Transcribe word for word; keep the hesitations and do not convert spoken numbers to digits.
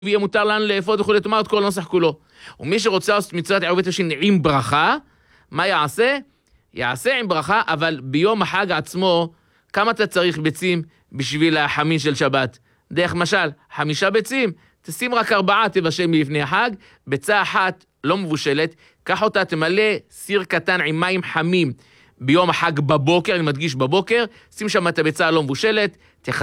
ויהיה מותר לנו לאפות וכו', תאמר את כל הנוסח כולו. ומי שרוצה לעשות מצוות ערבית השין עם ברכה, מה יעשה? יעשה עם ברכה, אבל ביום החג עצמו, כמה אתה צריך ביצים בשביל החמין של שבת? דרך משל, חמישה ביצים, תשים רק ארבעה תבשל מלפני החג, ביצה אחת לא מבושלת, קח אותה, תמלא סיר קטן עם מים חמים ביום החג בבוקר, אני מדגיש בבוקר, שים שם את הביצה הלא מבושלת,